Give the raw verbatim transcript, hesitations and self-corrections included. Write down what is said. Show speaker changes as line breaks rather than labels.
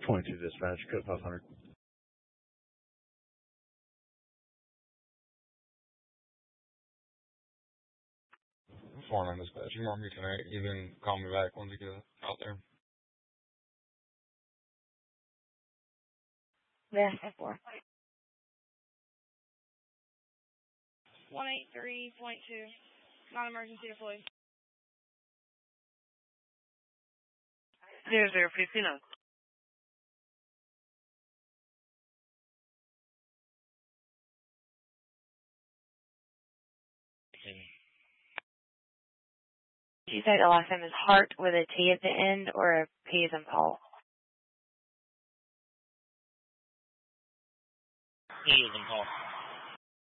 twenty-two dispatch, code five hundred.
four nine dispatch, you mark me tonight. You can call me back once you get out there.
Yeah, four.
one eighty-three point two. Non-emergency deployed.
Zero zero fifty-nine.
Did you say the last name is Hart with a T at the end or a P as in Paul?
P as in Paul.